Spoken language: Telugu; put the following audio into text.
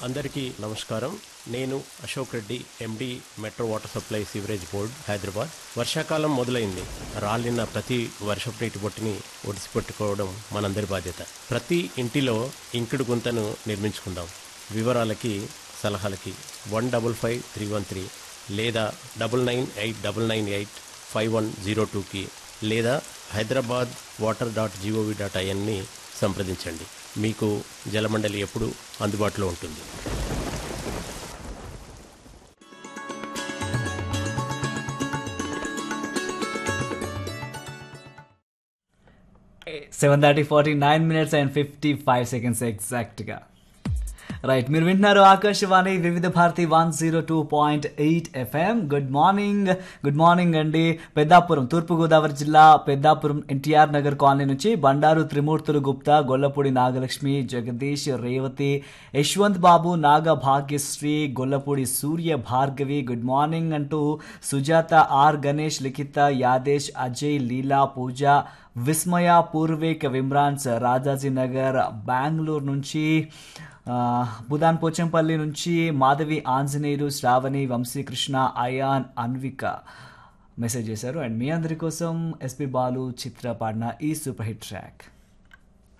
అందరికీ నమస్కారం. నేను అశోక్ రెడ్డి, ఎండి, metro water supply sewerage board, Hyderabad. వర్షాకాలం మొదలైంది. రాలిన ప్రతి వర్షపు నీటి బొట్టుని ఒడిసిపెట్టుకోవడం మనందరి బాధ్యత. ప్రతి ఇంటిలో ఇంకుడు గుంతను నిర్మించుకుందాం. వివరాలకి, సలహాలకి 155313 లేదా 9989985102కి లేదా hyderabadwater.gov.inని సంప్రదించండి. మీకు జలమండలి ఎప్పుడు అందుబాటులో ఉంటుంది. 7:49 and 55 seconds ఎగ్జాక్ట్గా. రైట్, మీరు వింటున్నారు ఆకాశవాణి వివిధ భారతి 102.8 FM. గుడ్ మార్నింగ్ అండి. పెద్దాపురం, తూర్పుగోదావరి జిల్లా పెద్దాపురం ఎన్టీఆర్ నగర్ కాలనీ నుంచి బండారు త్రిమూర్తులు గుప్తా, గొల్లపూడి నాగలక్ష్మి, జగదీష్, రేవతి, యశ్వంత్ బాబు, నాగ భాగ్యశ్రీ, గొల్లపూడి సూర్య భార్గవి గుడ్ మార్నింగ్ అంటూ సుజాత, ఆర్ గణేష్, లిఖిత, యాదేశ్, అజయ్, లీలా, పూజ, విస్మయ, పూర్వేక్, విమ్రాన్స్, రాజాజీ నగర్ బెంగళూరు నుంచి, బుధాన్ పోచంపల్లి నుంచి మాధవి, ఆంజనేయులు, శ్రావణి, వంశీకృష్ణ, అయాన్, అన్విక మెసేజ్ చేశారు. అండ్ మీ అందరి కోసం ఎస్పి బాలు, చిత్ర పాడిన ఈ సూపర్ హిట్ ట్రాక్.